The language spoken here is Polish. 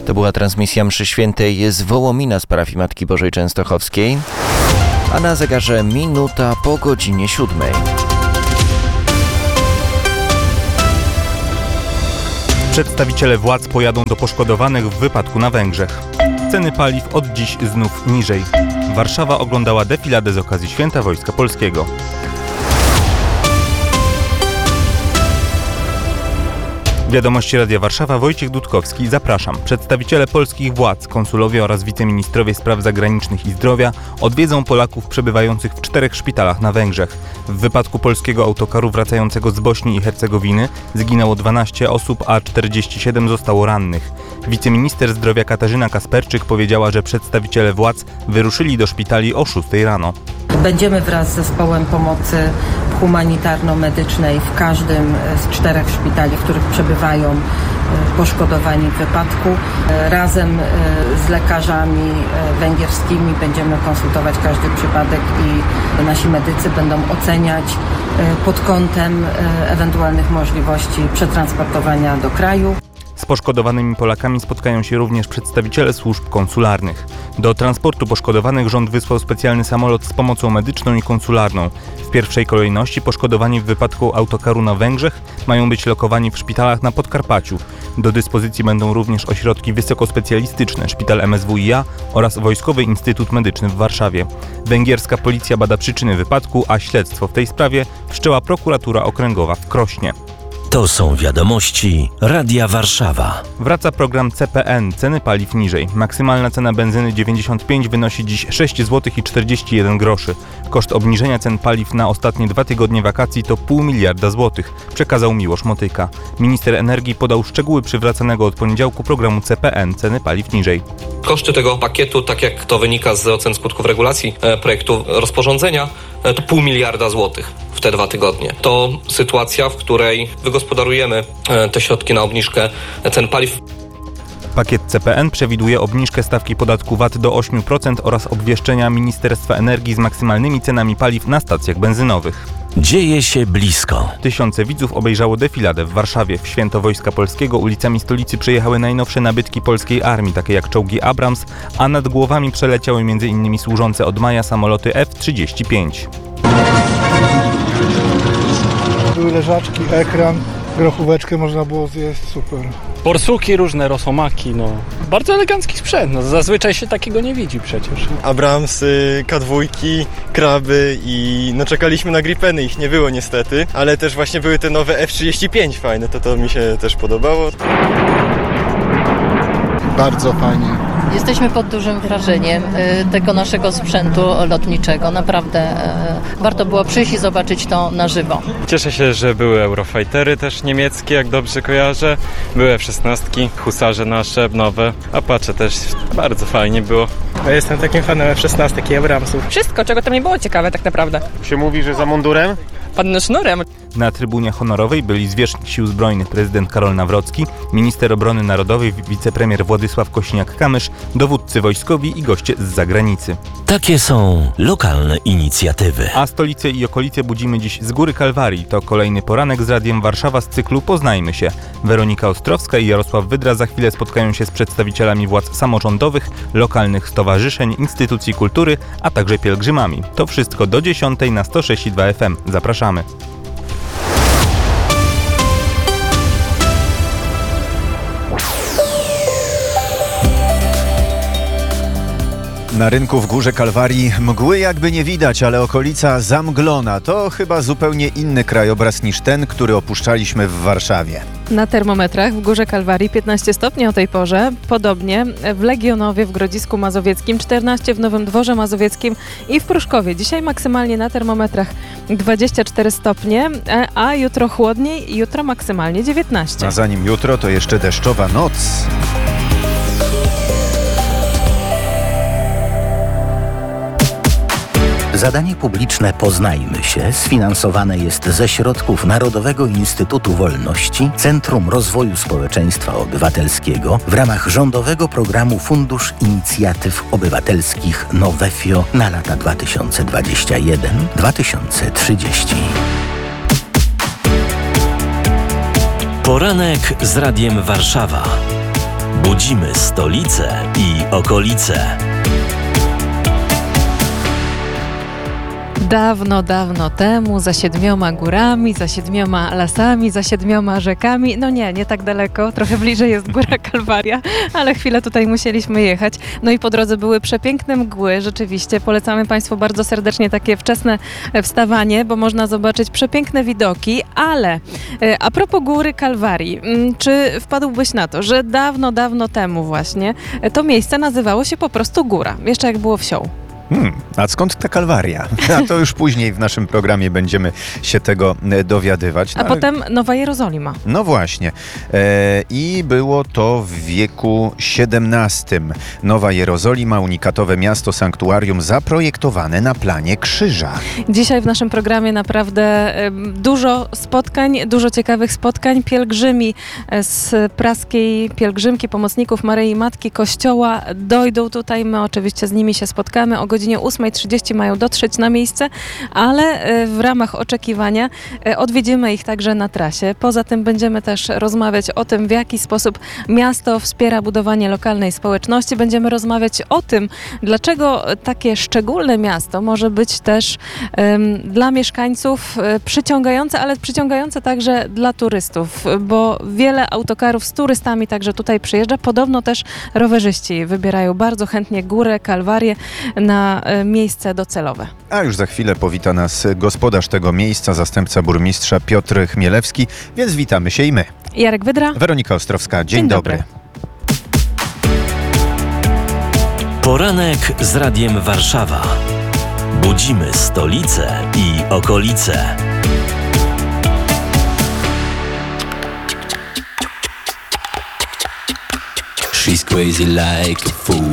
To była transmisja mszy świętej z Wołomina z parafii Matki Bożej Częstochowskiej, a na zegarze minuta po godzinie 7. Przedstawiciele władz pojadą do poszkodowanych w wypadku na Węgrzech. Ceny paliw od dziś znów niżej. Warszawa oglądała defiladę z okazji Święta Wojska Polskiego. Wiadomości Radia Warszawa, Wojciech Dudkowski, zapraszam. Przedstawiciele polskich władz, konsulowie oraz wiceministrowie spraw zagranicznych i zdrowia odwiedzą Polaków przebywających w 4 szpitalach na Węgrzech. W wypadku polskiego autokaru wracającego z Bośni i Hercegowiny zginęło 12 osób, a 47 zostało rannych. Wiceminister zdrowia Katarzyna Kasperczyk powiedziała, że przedstawiciele władz wyruszyli do szpitali o 6 rano. Będziemy wraz z zespołem pomocy humanitarno-medycznej w każdym z 4 szpitali, w których przebywają poszkodowani w wypadku. Razem z lekarzami węgierskimi będziemy konsultować każdy przypadek i nasi medycy będą oceniać pod kątem ewentualnych możliwości przetransportowania do kraju. Z poszkodowanymi Polakami spotkają się również przedstawiciele służb konsularnych. Do transportu poszkodowanych rząd wysłał specjalny samolot z pomocą medyczną i konsularną. W pierwszej kolejności poszkodowani w wypadku autokaru na Węgrzech mają być lokowani w szpitalach na Podkarpaciu. Do dyspozycji będą również ośrodki wysokospecjalistyczne, szpital MSWiA oraz Wojskowy Instytut Medyczny w Warszawie. Węgierska policja bada przyczyny wypadku, a śledztwo w tej sprawie wszczęła prokuratura okręgowa w Krośnie. To są wiadomości Radia Warszawa. Wraca program CPN, ceny paliw niżej. Maksymalna cena benzyny 95 wynosi dziś 6,41 zł. Koszt obniżenia cen paliw na ostatnie 2 tygodnie wakacji to 0,5 miliarda złotych, przekazał Miłosz Motyka. Minister energii podał szczegóły przywracanego od poniedziałku programu CPN, ceny paliw niżej. Koszty tego pakietu, tak jak to wynika z ocen skutków regulacji projektu rozporządzenia, to 0,5 miliarda złotych w te 2 tygodnie. To sytuacja, w której wygospodarujemy te środki na obniżkę cen paliw. Pakiet CPN przewiduje obniżkę stawki podatku VAT do 8% oraz obwieszczenia Ministerstwa Energii z maksymalnymi cenami paliw na stacjach benzynowych. Dzieje się blisko. Tysiące widzów obejrzało defiladę w Warszawie. W Święto Wojska Polskiego ulicami stolicy przejechały najnowsze nabytki polskiej armii, takie jak czołgi Abrams, a nad głowami przeleciały m.in. służące od maja samoloty F-35. Były leżaczki, ekran, grochóweczkę można było zjeść, super. Borsuki różne, rosomaki, Bardzo elegancki sprzęt, zazwyczaj się takiego nie widzi przecież. Abramsy, K2, kraby i czekaliśmy na Gripeny, ich nie było niestety, ale też właśnie były te nowe F-35 fajne, to mi się też podobało. Bardzo fajnie. Jesteśmy pod dużym wrażeniem tego naszego sprzętu lotniczego. Naprawdę warto było przyjść i zobaczyć to na żywo. Cieszę się, że były Eurofightery też niemieckie, jak dobrze kojarzę. Były F-16, husarze nasze, nowe. Apache też bardzo fajnie było. Ja jestem takim fanem F-16 i Abramsów. Wszystko, czego tam nie było ciekawe tak naprawdę. Się mówi, że za mundurem? Pan sznurem. Na trybunie honorowej byli zwierzchnik Sił Zbrojnych prezydent Karol Nawrocki, minister obrony narodowej wicepremier Władysław Kosiniak-Kamysz, dowódcy wojskowi i goście z zagranicy. Takie są lokalne inicjatywy. A stolicę i okolice budzimy dziś z Góry Kalwarii. To kolejny poranek z Radiem Warszawa z cyklu Poznajmy się. Weronika Ostrowska i Jarosław Wydra za chwilę spotkają się z przedstawicielami władz samorządowych, lokalnych stowarzyszeń, instytucji kultury, a także pielgrzymami. To wszystko do 10 na 106,2 FM. Zapraszamy. Na rynku w Górze Kalwarii mgły jakby nie widać, ale okolica zamglona. To chyba zupełnie inny krajobraz niż ten, który opuszczaliśmy w Warszawie. Na termometrach w Górze Kalwarii 15 stopni o tej porze. Podobnie w Legionowie w Grodzisku Mazowieckim, 14 w Nowym Dworze Mazowieckim i w Pruszkowie. Dzisiaj maksymalnie na termometrach 24 stopnie, a jutro chłodniej, jutro maksymalnie 19. A zanim jutro, to jeszcze deszczowa noc. Zadanie publiczne Poznajmy się sfinansowane jest ze środków Narodowego Instytutu Wolności, Centrum Rozwoju Społeczeństwa Obywatelskiego w ramach rządowego programu Fundusz Inicjatyw Obywatelskich Nowefio na lata 2021-2030. Poranek z Radiem Warszawa. Budzimy stolicę i okolice. Dawno, dawno temu, za 7 górami, za 7 lasami, za 7 rzekami. No nie tak daleko, trochę bliżej jest Góra Kalwaria, ale chwilę tutaj musieliśmy jechać. No i po drodze były przepiękne mgły, rzeczywiście. Polecamy Państwu bardzo serdecznie takie wczesne wstawanie, bo można zobaczyć przepiękne widoki, ale a propos Góry Kalwarii, czy wpadłbyś na to, że dawno, dawno temu właśnie to miejsce nazywało się po prostu Góra, jeszcze jak było wsią? A skąd ta Kalwaria? A to już później w naszym programie będziemy się tego dowiadywać. A potem Nowa Jerozolima. No właśnie. I było to w wieku XVII. Nowa Jerozolima, unikatowe miasto, sanktuarium zaprojektowane na planie krzyża. Dzisiaj w naszym programie naprawdę dużo spotkań, dużo ciekawych spotkań. Pielgrzymi z praskiej pielgrzymki pomocników Maryi Matki Kościoła dojdą tutaj. My oczywiście z nimi się spotkamy. O godzinie 8:30 mają dotrzeć na miejsce, ale w ramach oczekiwania odwiedzimy ich także na trasie. Poza tym będziemy też rozmawiać o tym, w jaki sposób miasto wspiera budowanie lokalnej społeczności. Będziemy rozmawiać o tym, dlaczego takie szczególne miasto może być też dla mieszkańców przyciągające, ale przyciągające także dla turystów, bo wiele autokarów z turystami także tutaj przyjeżdża. Podobno też rowerzyści wybierają bardzo chętnie Górę Kalwarię na miejsce docelowe. A już za chwilę powita nas gospodarz tego miejsca, zastępca burmistrza Piotr Chmielewski, więc witamy się i my. Jarek Wydra. Weronika Ostrowska. Dzień dobry. Poranek z Radiem Warszawa. Budzimy stolicę i okolice. She's crazy like a fool.